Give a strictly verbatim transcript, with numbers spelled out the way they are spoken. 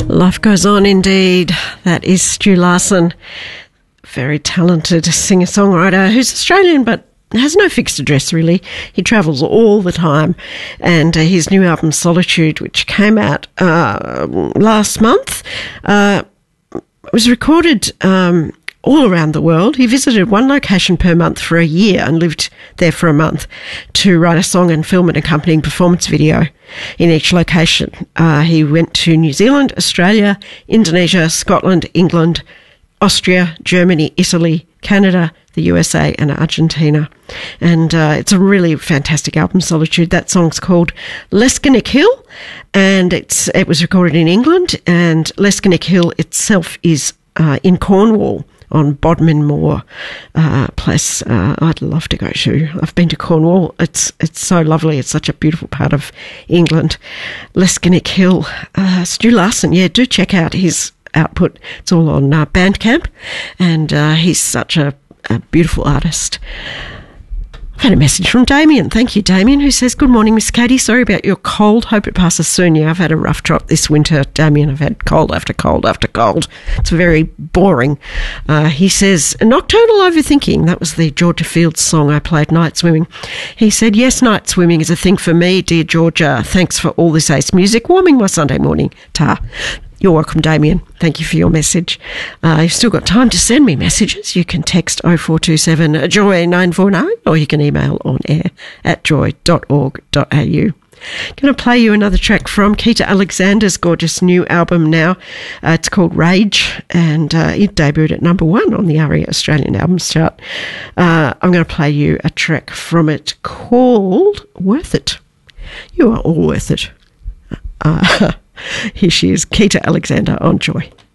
Life goes on indeed. That is Stu Larsen, very talented singer-songwriter who's Australian but has no fixed address really. He travels all the time, and uh, his new album Solitude, which came out uh, last month, uh, was recorded um, all around the world. He visited one location per month for a year and lived there for a month to write a song and film an accompanying performance video in each location. Uh, he went to New Zealand, Australia, Indonesia, Scotland, England, Austria, Germany, Italy, Canada, the U S A and Argentina. And uh, it's a really fantastic album, Solitude. That song's called Lescanic Hill, and it's it was recorded in England, and Lescanic Hill itself is uh, in Cornwall on Bodmin Moor uh, place. Uh, I'd love to go to. I've been to Cornwall. It's it's so lovely. It's such a beautiful part of England. Lescanic Hill. Uh, Stu Larsen, yeah, do check out his output. It's all on uh, Bandcamp, and uh, he's such a, a beautiful artist. I've had a message from Damien. Thank you, Damien, who says, "Good morning, Miss Katie. Sorry about your cold. Hope it passes soon. Yeah, I've had a rough trot this winter, Damien. I've had cold after cold after cold. It's very boring." Uh, he says, "Nocturnal overthinking." That was the Georgia Fields song I played, Night Swimming. He said, "Yes, night swimming is a thing for me, dear Georgia. Thanks for all this ace music, warming my Sunday morning. Ta." You're welcome, Damien. Thank you for your message. Uh, you've still got time to send me messages. You can text oh four two seven joy nine four nine, or you can email on air at joy dot org dot a u. Going to play you another track from Keita Alexander's gorgeous new album now. Uh, it's called Rage, and uh, it debuted at number one on the A R I A Australian Albums Chart. Uh, I'm going to play you a track from it called Worth It. You are all worth it. Uh, Here she is, Keita Alexander on Joy.